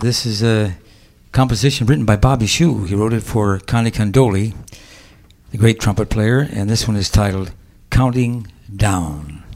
This is a composition written by Bobby Shew. He wrote it for Connie Condoli, the great trumpet player, and this one is titled Counting Down.